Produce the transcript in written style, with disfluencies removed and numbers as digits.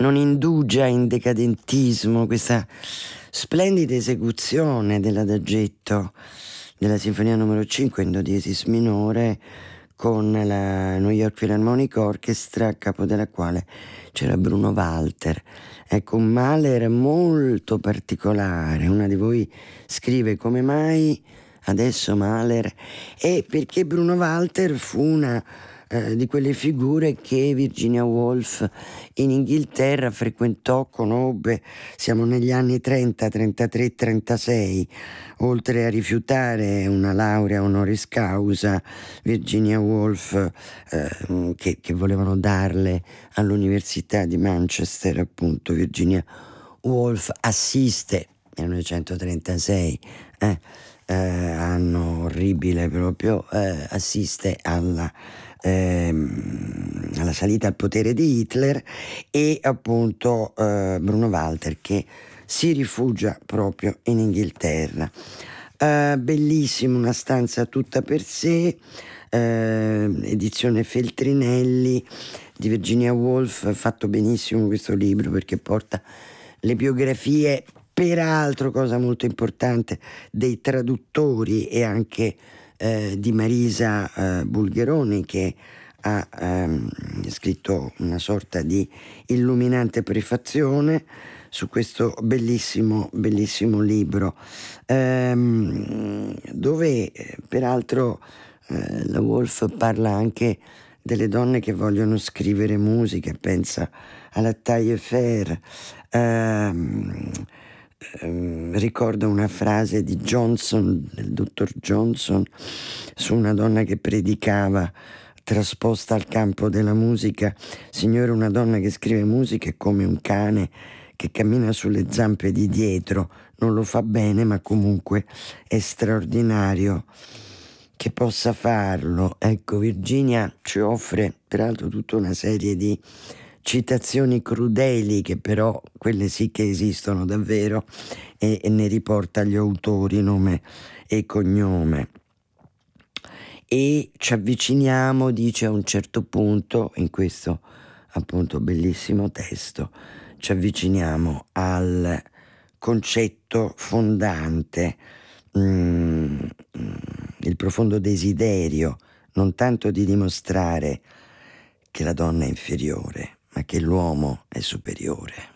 non indugia in decadentismo, questa splendida esecuzione dell'adagetto della Sinfonia numero 5 in do diesis minore con la New York Philharmonic Orchestra, a capo della quale c'era Bruno Walter. Ecco, un Mahler molto particolare. Una di voi scrive: come mai adesso Mahler? E perché Bruno Walter fu una di quelle figure che Virginia Woolf in Inghilterra frequentò, conobbe. Siamo negli anni 30, 33, 36. Oltre a rifiutare una laurea honoris causa, Virginia Woolf, che volevano darle all'Università di Manchester, appunto, Virginia Woolf assiste, 1936, anno orribile proprio, assiste alla salita al potere di Hitler, e appunto Bruno Walter che si rifugia proprio in Inghilterra. Bellissimo, una stanza tutta per sé, edizione Feltrinelli di Virginia Woolf. Fatto benissimo questo libro perché porta le biografie, peraltro cosa molto importante, dei traduttori e anche di Marisa Bulgheroni, che ha scritto una sorta di illuminante prefazione su questo bellissimo libro, dove peraltro la Woolf parla anche delle donne che vogliono scrivere musica. Pensa alla Taillefer. Ricordo una frase di Johnson, del dottor Johnson, su una donna che predicava, trasposta al campo della musica: signore, una donna che scrive musica è come un cane che cammina sulle zampe di dietro, non lo fa bene, ma comunque è straordinario che possa farlo. Ecco, Virginia ci offre peraltro tutta una serie di citazioni crudeli, che però quelle sì che esistono davvero, e ne riporta gli autori, nome e cognome. E ci avviciniamo, dice a un certo punto, in questo appunto bellissimo testo, ci avviciniamo al concetto fondante, il profondo desiderio non tanto di dimostrare che la donna è inferiore, ma che l'uomo è superiore.